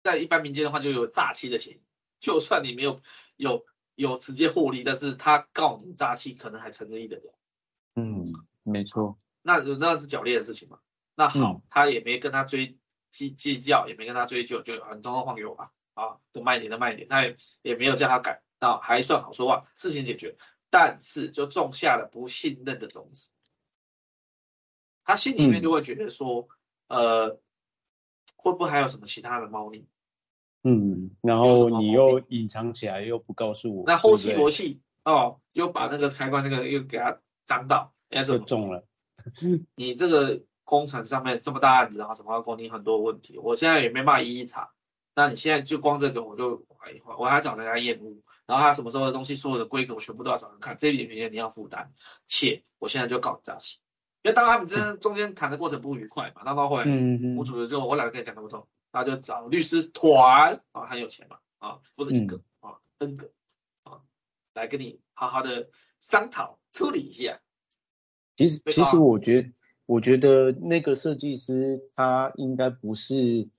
在一般民间的话就有诈欺的嫌疑，就算你没有直接获利，但是他告你诈欺可能还成立得了。 没错。 那是狡劣的事情嘛。那好，他也没跟他计较，也没跟他追究，就很通通放给我吧，就慢一点的慢一点，他也没有叫他改，那还算好说话，事情解决，但是就种下了不信任的种子，他心里面就会觉得说，会不会还有什么其他的猫腻？ 然后你又隐藏起来，又不告诉我， 那后期罗戏又把那个开关那个又给他脏到， 就中了。 你这个工程上面这么大案子，然后什么工你很多问题，我现在也没办法一一查。那你现在就光这个我还找人家验屋，然后他什么时候的东西所有的规格我全部都要找人看，这一点你要负担，且我现在就告你诈欺。因为当然他们这中间谈的过程不愉快嘛，那到后来屋主就我懒得跟你讲那么多，他就找律师团很有钱嘛不是一个N 个来跟你好好的商讨处理一下。 其实我觉得那个设计师他应该不是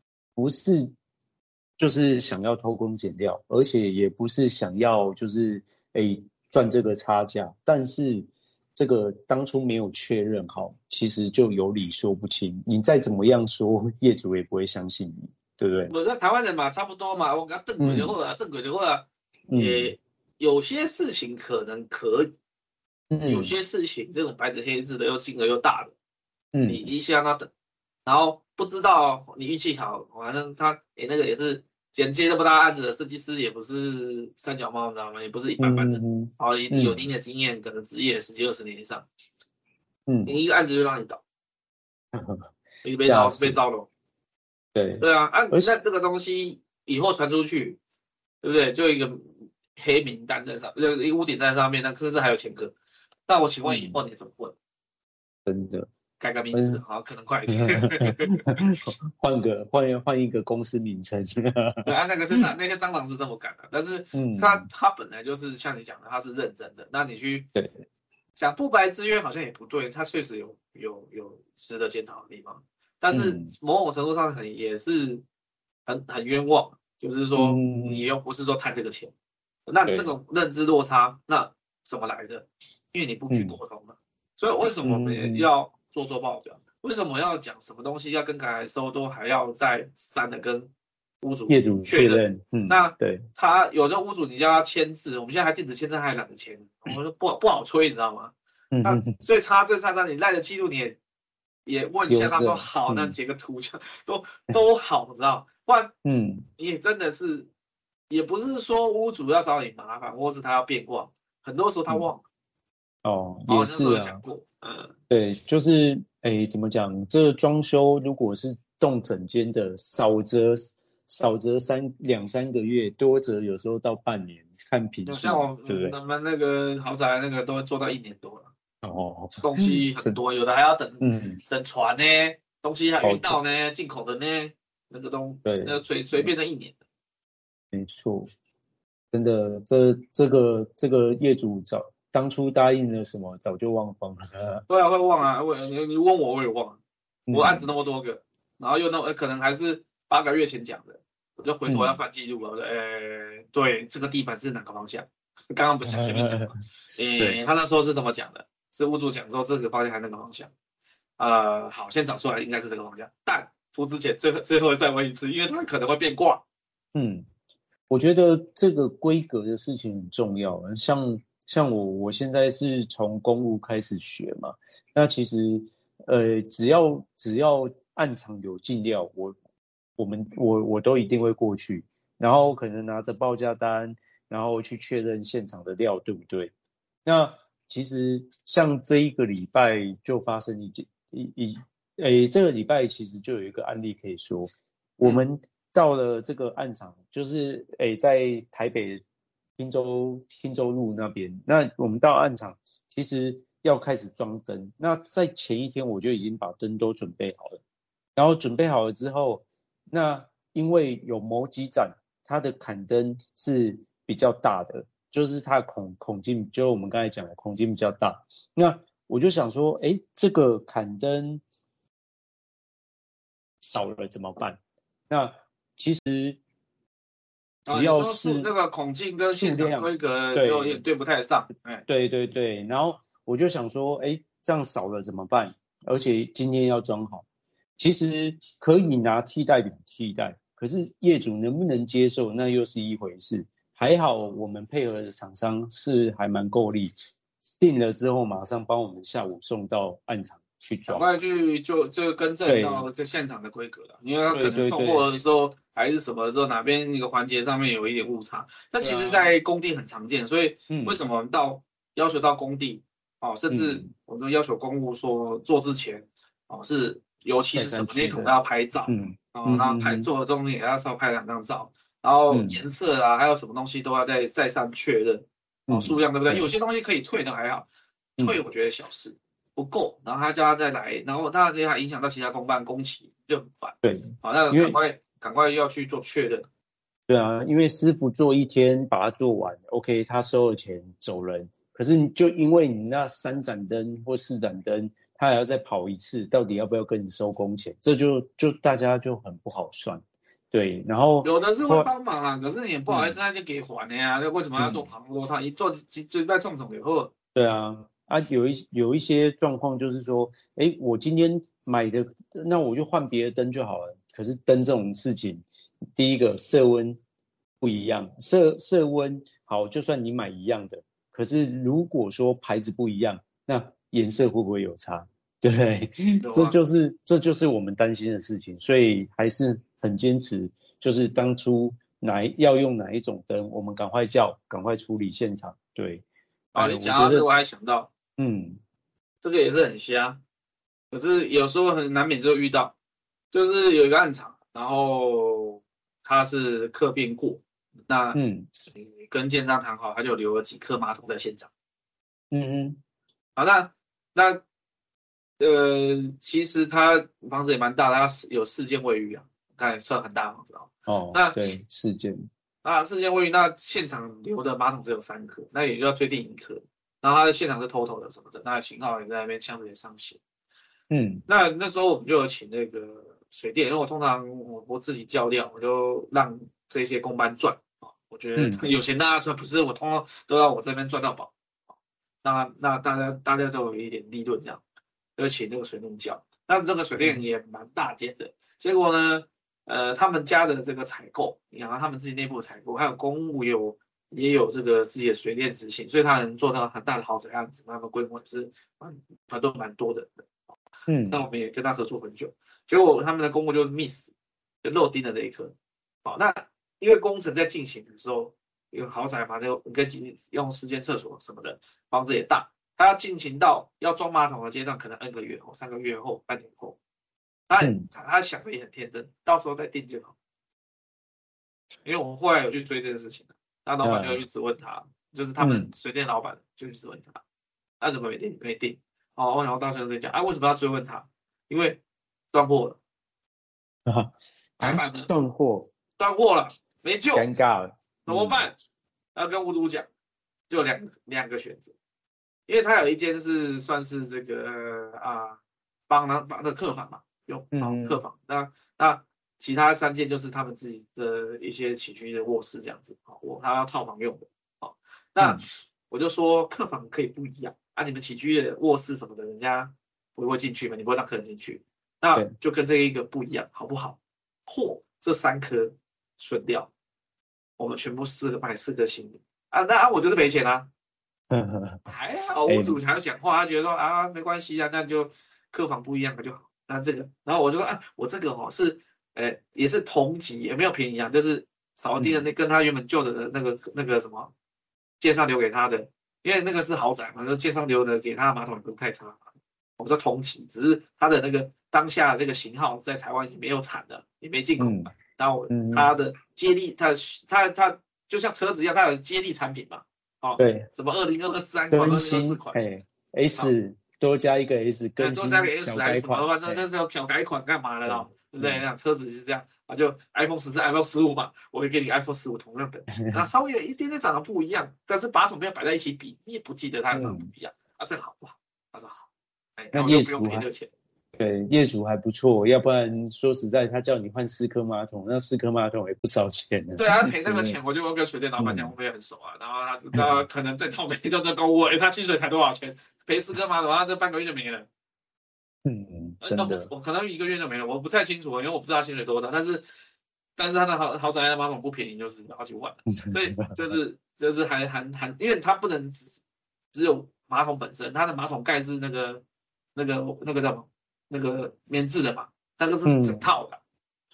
就是想要偷工减料，而且也不是想要就是赚这个差价，但是这个当初没有确认好，其实就有理说不清。你再怎么样说，业主也不会相信你，对不对？ 我在台湾人嘛，差不多嘛，我给他正轨就好了，正轨就好了。也有些事情可能可以，有些事情这种白纸黑字的又金额又大的，你一下让他等，然后不知道你运气好，反正他那个也是接这么大案子的设计师，也不是三脚猫，你知道吗？也不是一般般的，有一定的经验，可能职业10几20年以上，你一个案子就让你倒，你被招了。对啊，那这个东西以后传出去，对不对？就一个黑名单在上，一个污点在上面，那甚至还有前科。那我请问以后你怎么混？ 真的改个名字可能快一点。 换一个公司名称。 对啊，那些蟑螂是这么干的，但是他本来就是像你讲的，他是认真的。那你去想不白之冤好像也不对，他确实有值得检讨的地方。但是某种程度上也是很冤枉，就是说你又不是说贪这个钱，那这种认知落差那怎么来的？因为你不去沟通嘛。所以为什么我们要做报表？为什么要讲什么东西要跟改来收都还要再三的跟屋主业主确认？ 那对他有的屋主你叫他签字，我们现在还电子签字还懒得签，我说不好催，你知道吗？那最差你赖的记录你也问一下，他说好，那截个图都好，你知道？不然你也真的是也不是说屋主要找你麻烦，或是他要变卦，很多时候他忘了。 也是啊。对，就是怎么讲？这装修如果是动整间的，少则2、3个月，多则有时候到半年，看品质。 像我们那个豪宅那个都会做到1年多了。东西很多，有的还要等船呢，东西还运到呢，进口的呢，那个随便的1年。 没错，真的，这个业主当初答应了什么，早就忘光了。 对啊，会忘啊，你问我也忘了，我案子那么多个，然后又可能还是8个月前讲的，我就回头要翻记录了，我说对，这个地板是哪个方向？刚刚不是前面讲吗？他那时候是怎么讲的？是屋主讲说这个方向还是那个方向？好，先找出来应该是这个方向，但付之前最后再问一次，因为它可能会变卦。 我觉得这个规格的事情很重要，像我现在是从公务开始学嘛，那其实只要案场有进料，我都一定会过去，然后可能拿着报价单，然后去确认现场的料对不对。那其实像这一个礼拜就发生这个礼拜其实就有一个案例可以说，我们到了这个案场，就是在台北汀州路那边，那我们到案场其实要开始装灯，那在前一天我就已经把灯都准备好了，然后准备好了之后，那因为有某几盏它的砍灯是比较大的，就是它的孔径，就是我们刚才讲的孔径比较大，那我就想说这个砍灯少了怎么办？那其实只要是那个孔径跟现场规格有点对不太上， 对，然后我就想说，这样少了怎么办？而且今天要装好，其实可以拿替代品替代，可是业主能不能接受，那又是一回事。还好我们配合的厂商是还蛮够力，定了之后马上帮我们下午送到案场去装， 赶快去就更正到现场的规格了，因为他可能送货的时候还是什么的时候哪边一个环节上面有一点误差，这其实在工地很常见，所以为什么我们要求到工地甚至我们要求公务说做之前是油漆是什么那桶要拍照，然后做的中间也要稍微拍2张照，然后颜色啊还有什么东西都要再上确认，数量对不对？有些东西可以退的还好，退我觉得小事。不够，然后他叫他再来，然后他影响到其他公办工期就很烦。 对， 那赶快要去做确认。 对啊，因为师傅做一天把它做完 ，OK， 他收了钱走人。可是就因为你那3盏灯或4盏灯，他还要再跑一次，到底要不要跟你收工钱？这就大家就很不好算。对，然后有的是会帮忙啊，可是你也不好意思，那就给还的呀。为什么要做旁多？他一做就在冲以后。 对啊。有一些状况就是说，我今天买的，那我就换别的灯就好了。可是灯这种事情，第一个色温不一样，色温好，就算你买一样的，可是如果说牌子不一样，那颜色会不会有差？对不对？这就是我们担心的事情，所以还是很坚持，就是当初要用哪一种灯，我们赶快处理现场。对。 你讲到这个我还想到。这个也是很瞎，可是有时候很难免就遇到，就是有一个案场，然后他是客变过，那你跟建商谈好，他就留了几颗马桶在现场。好，那其实他房子也蛮大的，他有4间卫浴啊，看算很大的房子那对4间。 4间卫浴，那现场留的马桶只有3颗，那也就要最低1颗。然后他的现场是偷的什么的，那型号也在那边箱子也上写。那时候我们就有请那个水电，因为我通常我自己叫料，我就让这些工班赚我觉得有钱大家赚，不是我通常都要我这边赚到饱。那大家都有一点利润这样，就请那个水电叫。但是这个水电也蛮大间的，结果呢，他们家的这个采购，然后他们自己内部采购，还有公务也有这个自己的水电执行，所以他能做到很大的豪宅案子，他们规模也是蛮多的。那我们也跟他合作很久，结果他们的公务就 miss， 就漏钉了这一颗。那因为工程在进行的时候，有豪宅嘛，就跟用时间厕所什么的，房子也大，他要进行到要装马桶的阶段，可能 N 个月后、3个月后、半年后。他想的也很天真，到时候再定就好。因为我们后来有去追这件事情，那老板就去质问他，就是他们水电老板就去质问他，那怎么没定？然后到时候再讲，为什么要追问他？因为断货了。 断货了，没救， 尴尬了， 怎么办？要跟屋主讲，就两个选择，因为他有一间是算是这个帮的客房嘛，用客房，那其他3间就是他们自己的一些起居的卧室这样子，他要套房用的，那我就说客房可以不一样你们起居的卧室什么的，人家不会进去嘛，你不会让客人进去，那就跟这一个不一样，好不好？这3颗损掉，我们全部买4颗新的那我就是赔钱啊。还好屋主还要讲话，他觉得说没关系那就客房不一样的就好。那这个，然后我就说我这个是也是同级，也没有便宜就是扫地的跟他原本旧的那个什么介绍留给他的，因为那个是豪宅嘛，介绍留的给他的马桶也不是太差。我们说同期，只是他的那个当下的这个型号在台湾已经没有产了，也没进口嘛。然后他的接力，他就像车子一样，它有接力产品嘛。 对， 什么2023款、2024款 ，S 多加一个 S， 更新多加个 S 小改款， 这是有小改款干嘛的对不对？那车子是这样就 iPhone 14、iPhone 15嘛，我会给你 iPhone 15同样的，那稍微有一点点长得不一样，但是把种没有摆在一起比，你也不记得它长得不一样这个好不好？他说好，那我就不用赔这个钱。 对，业主还不错，要不然说实在，他叫你换4颗马桶，那4颗马桶也不少钱呢。 对啊，赔那个钱，我就跟水电老板讲，我们也很熟啊。然后他可能对他每就在购物，他薪水才多少钱，赔4颗马桶，他这半个月就没了。 真的， 我可能1个月就没了，我不太清楚，因为我不知道他薪水多少，但是他的豪宅的马桶不便宜，就是好几万，所以就是还，因为他不能只有马桶本身，他的马桶盖是那个叫什么那个棉质的嘛，那个是整套的。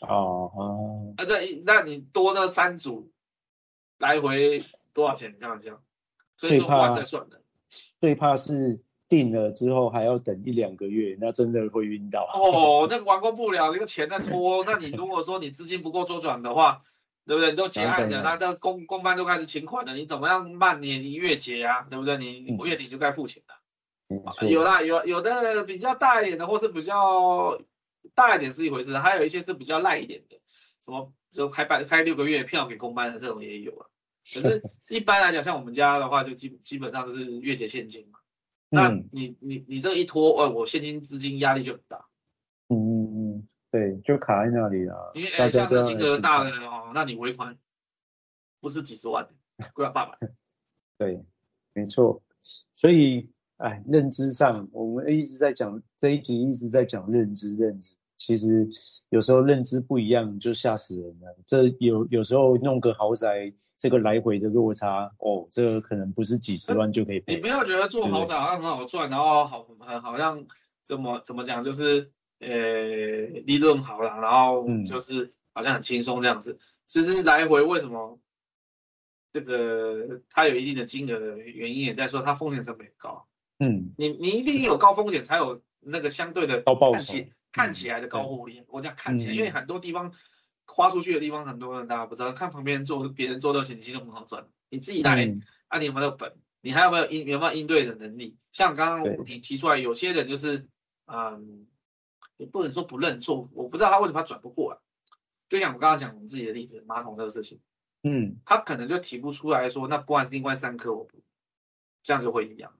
那你多那3组来回多少钱？你看一下，所以说哇塞算的。 最怕是订了之后还要等1-2个月，那真的会晕倒。 那个完工不了，那个钱在拖。那你如果说你资金不够周转的话，对不对？你都结案了，那公班都开始请款了，你怎么样慢你月结啊，对不对？你月底就该付钱了。有的比较大一点的，或是比较大一点是一回事，还有一些是比较赖一点的，什么就开6个月票给公班的这种也有啊。可是一般来讲，像我们家的话，就基本上都是月结现金嘛。那你这一拖，我现金资金压力就很大。 对，就卡在那里了。 因为像这金额大的那你尾款不是几十万，贵到800。 对，没错。所以，认知上，我们一直在讲这一集一直在讲认知。其实有时候认知不一样就吓死人了。这有时候弄个豪宅，这个来回的落差，这个可能不是几十万就可以赔。 你不要觉得做豪宅好像很好赚，然后好像怎么讲，就是利润好了，然后就是好像很轻松这样子。其实来回为什么这个它有一定的金额的原因也在说它风险成本高。你一定有高风险才有那个相对的高报酬。 看起来的高获利，我讲看起来，因为很多地方花出去的地方，很多人大家不知道，看旁边别人做的钱其实很好赚，你自己来，你有没有本，你还有没有应对的能力？像刚刚你提出来，有些人就是也不能说不认错，我不知道他为什么他转不过来。就像我刚刚讲我们自己的例子，马桶这个事情，他可能就提不出来说，那不然另外3颗我不，这样就会一样。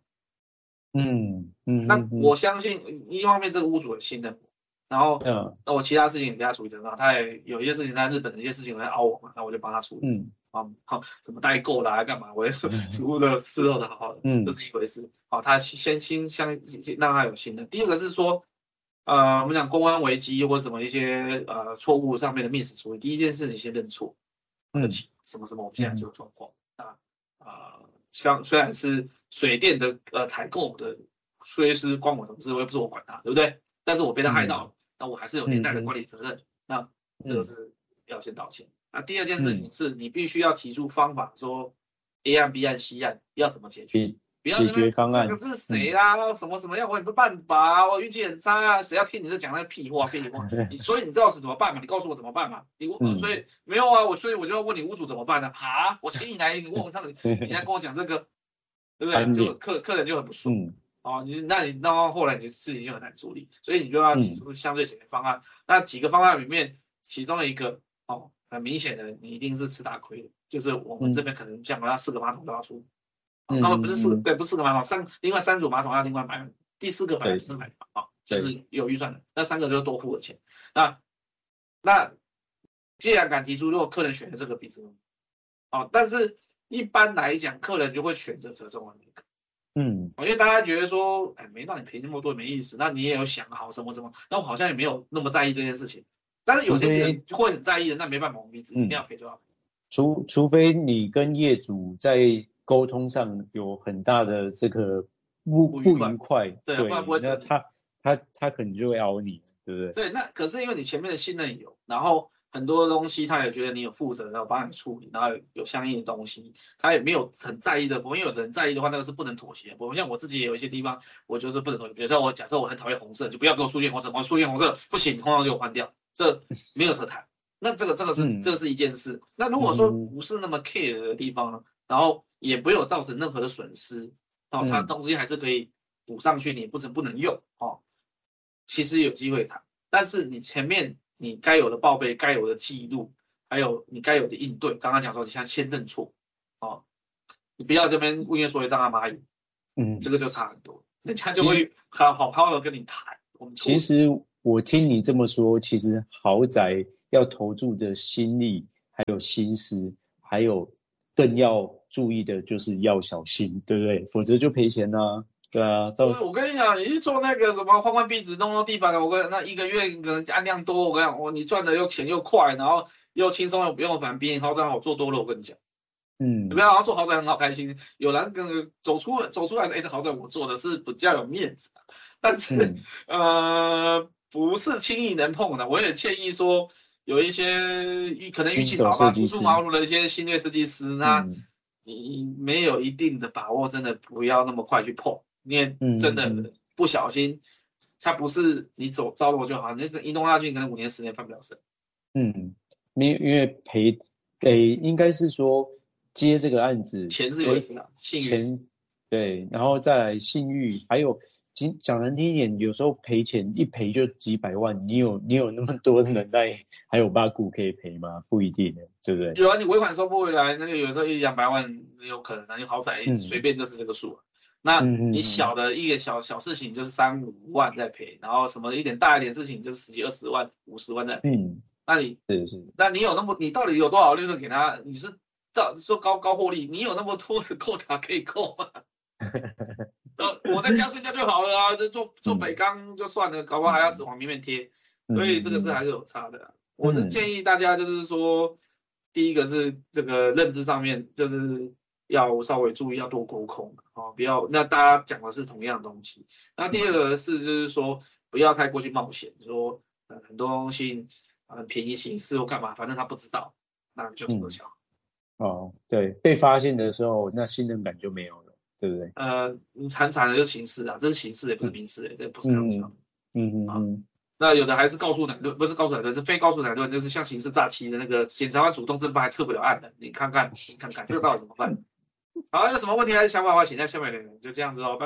那我相信一方面这个屋主很信任我。然后，那我其他事情也给他处理得很好，他也有一些事情，他日本的一些事情来凹我嘛，那我就帮他处理。什么代购啦，干嘛，我服务的伺候的好好的，这是一回事。他先让他有信任。第二个是说，我们讲公关危机或什么一些错误上面的 miss 处理，第一件事你先认错，什么我们现在这个状况虽然是水电的采购的虽是关我同事，又不是我管他，对不对？但是我被他害到了。那我还是有连带的管理责任，那这个是要先道歉。那第二件事情是你必须要提出方法，说 A 案 B 案 C 案要怎么解决，不要解决方案， 这个是谁啦，什么样我也没办法，我运气很差啊，谁要听你这讲那屁话，所以你知道是怎么办嘛？你告诉我怎么办嘛？所以没有啊，所以我就要问你屋主怎么办呢？我请你来，你问我你在跟我讲这个，对不对？就客人就很不爽。那后来你的事情就很难处理，所以你就要提出相对解决方案。那几个方案里面，其中一个很明显的，你一定是吃大亏的，就是我们这边可能像我要4个马桶都要出，根本不是4个马桶，另外3组马桶要另外买，第4个本来就是买就是有预算的，那3个就多付的钱。那既然敢提出，如果客人选择这个比值，但是一般来讲，客人就会选择折中的那个。因为大家觉得说，没让你赔那么多没意思，那你也有想好什么，那我好像也没有那么在意这件事情。但是有些人会很在意的，那没办法，我们一定要赔就要赔。 除非你跟业主在沟通上有很大的这个不愉快， 对，不然不会。 那他可能就会凹你，对不对？ 对，那可是因为你前面的信任有，然后很多东西他也觉得你有负责，然后帮你处理，然后有相应的东西，他也没有很在意的。因为有人在意的话，那个是不能妥协。像我自己也有一些地方，我就是不能妥协。比如说假设我很讨厌红色，就不要给我出现红色，出现红色不行，红色给我换掉，这没有得谈。那这个是一件事。那如果说不是那么 care 的地方，然后也不有造成任何的损失，它东西还是可以补上去，你不能用其实有机会谈。但是你前面你该有的报备、该有的记录，还有你该有的应对，刚刚讲说你先认错你不要这边问业说一张阿蚂蚁，这个就差很多，人家就会好好的跟你谈， 我们其实我听你这么说，其实豪宅要投注的心力，还有心思，还有更要注意的就是要小心，对不对？否则就赔钱啊。对啊， 我跟你讲，你去做那个什么换壁纸、弄地板的，那一个月可能按量多，我跟你讲，你赚的又钱又快，然后又轻松又不用烦，比你豪宅好做多了。我跟你讲，你不要好像做豪宅很好开心，有人跟走出来说，这豪宅我做的是比较有面子，但是不是轻易能碰的。我也建议说，有一些可能运气好吧，初出茅庐的一些新锐设计师，那你没有一定的把握，真的不要那么快去碰。因为真的不小心，它不是你着落就好，那个移动下去可能5年10年翻不了身。 因为应该是说接这个案子， 钱是有一次啊， 钱对，然后再来信誉，还有讲难听一点，有时候赔钱一赔就几百万，你有那么多能耐，还有把股可以赔吗？不一定，对不对？ 有啊，你尾款收不回来，那个有时候100-200万有可能啊，你豪宅随便就是这个数啊。那你小的一个小事情就是3-5万在赔，然后什么大一点事情就是10几20万、50万在赔。那你有你到底有多少利润给他？你是说高获利，你有那么多的扣打可以扣吗？我在家睡觉就好了啊，做北钢就算了，搞不好还要指往明面贴，所以这个是还是有差的。我是建议大家就是说，第一个是这个认知上面就是要稍微注意，要多沟通不要那大家讲的是同样的东西。那第二个是就是说不要太过去冒险，说很多东西很便宜行事或干嘛，反正他不知道，那就怎么讲。 对，被发现的时候，那信任感就没有了，对不对？ 惨的就是刑事啊，这是刑事也不是民事这不是开玩笑。那有的还是告诉乃论，不是告诉乃论，是非告诉乃论，就是像刑事诈欺的那个检察官主动侦办还撤不了案的，你看看这个到底怎么办？好，有什么问题还是想法的话，请在下面留言，就这样子哦，拜拜。